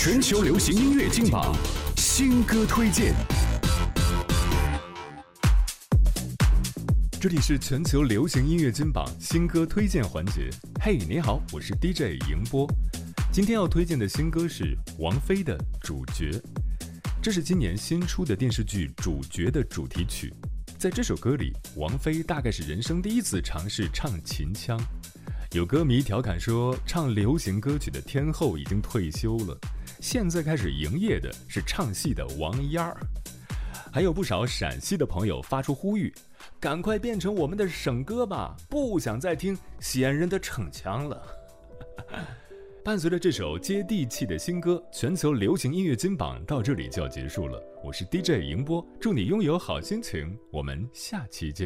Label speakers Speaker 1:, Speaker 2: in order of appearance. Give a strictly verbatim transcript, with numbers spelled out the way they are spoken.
Speaker 1: 全球流行音乐金榜新歌推荐。这里是全球流行音乐金榜新歌推荐环节。嘿，你好，我是 D J 迎波。今天要推荐的新歌是王菲的《主角》，这是今年新出的电视剧《主角》的主题曲。在这首歌里，王菲大概是人生第一次尝试唱秦腔。有歌迷调侃说，唱流行歌曲的天后已经退休了，现在开始营业的是唱戏的王丫儿。还有不少陕西的朋友发出呼吁，赶快变成我们的省歌吧，不想再听西安人的逞强了。伴随着这首接地气的新歌，全球流行音乐金榜到这里就要结束了。我是 D J 迎波，祝你拥有好心情，我们下期见。